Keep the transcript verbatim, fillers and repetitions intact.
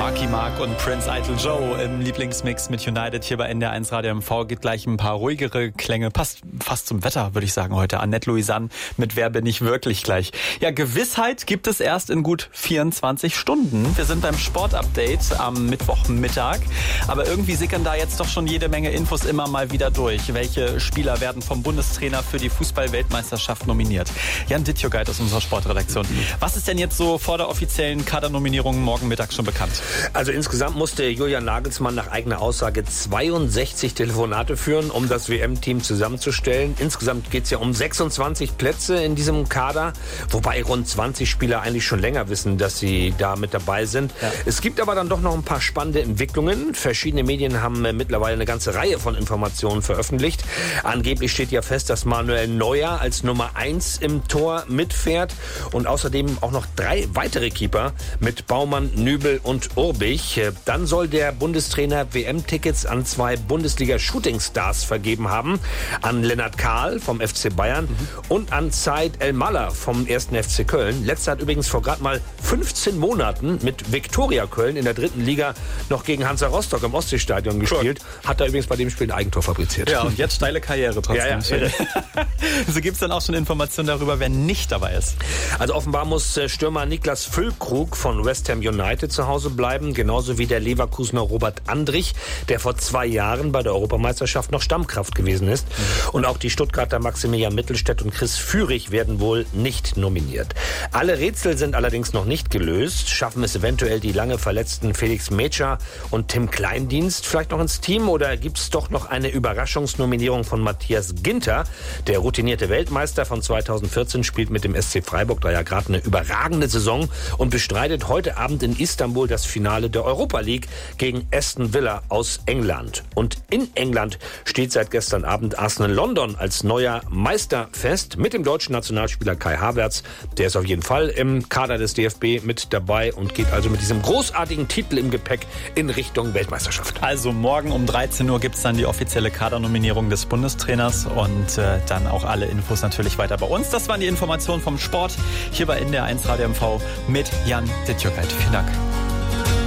Marky Mark und Prince Idol Joe im Lieblingsmix mit United hier bei N D R eins Radio M V. Geht gleich ein paar ruhigere Klänge. Passt fast zum Wetter, würde ich sagen, heute. Annette Louisanne mit Wer bin ich wirklich gleich. Ja, Gewissheit gibt es erst in gut vierundzwanzig Stunden. Wir sind beim Sportupdate am Mittwochmittag. Aber irgendwie sickern da jetzt doch schon jede Menge Infos immer mal wieder durch. Welche Spieler werden vom Bundestrainer für die Fußball-Weltmeisterschaft nominiert? Jan Dittjogait aus unserer Sportredaktion. Was ist denn jetzt so vor der offiziellen Kadernominierung morgen Mittag schon bekannt? Also insgesamt musste Julian Nagelsmann nach eigener Aussage zweiundsechzig Telefonate führen, um das W M-Team zusammenzustellen. Insgesamt geht es ja um sechsundzwanzig Plätze in diesem Kader, wobei rund zwanzig Spieler eigentlich schon länger wissen, dass sie da mit dabei sind. Ja. Es gibt aber dann doch noch ein paar spannende Entwicklungen. Verschiedene Medien haben mittlerweile eine ganze Reihe von Informationen veröffentlicht. Angeblich steht ja fest, dass Manuel Neuer als Nummer eins im Tor mitfährt und außerdem auch noch drei weitere Keeper mit Baumann, Nübel und Urbich. Dann soll der Bundestrainer W M-Tickets an zwei Bundesliga-Shooting-Stars vergeben haben. An Lennart Kahl vom F C Bayern mhm. und an Said El-Mallah vom ersten F C Köln. Letzter hat übrigens vor gerade mal fünfzehn Monaten mit Viktoria Köln in der dritten Liga noch gegen Hansa Rostock im Ostseestadion gespielt. Cool. Hat da übrigens bei dem Spiel ein Eigentor fabriziert. Ja, und jetzt steile Karriere trotzdem. Ja, ja. So gibt es dann auch schon Informationen darüber, wer nicht dabei ist. Also offenbar muss Stürmer Niklas Füllkrug von West Ham United zu Hause bleiben, genauso wie der Leverkusener Robert Andrich, der vor zwei Jahren bei der Europameisterschaft noch Stammkraft gewesen ist. Mhm. Und auch die Stuttgarter Maximilian Mittelstädt und Chris Führig werden wohl nicht nominiert. Alle Rätsel sind allerdings noch nicht gelöst. Schaffen es eventuell die lange verletzten Felix Metscher und Tim Kleindienst vielleicht noch ins Team, oder gibt es doch noch eine Überraschungsnominierung von Matthias Ginter? Der routinierte Weltmeister von zweitausendvierzehn spielt mit dem S C Freiburg da ja gerade eine überragende Saison und bestreitet heute Abend in Istanbul das Finale der Europa League gegen Aston Villa aus England. Und in England steht seit gestern Abend Arsenal London als neuer Meister fest mit dem deutschen Nationalspieler Kai Havertz. Der ist auf jeden Fall im Kader des D F B mit dabei und geht also mit diesem großartigen Titel im Gepäck in Richtung Weltmeisterschaft. Also morgen um dreizehn Uhr gibt es dann die offizielle Kadernominierung des Bundestrainers und äh, dann auch alle Infos natürlich weiter bei uns. Das waren die Informationen vom Sport hier bei N D R eins Radio M V mit Jan Dittjogait. Vielen Dank.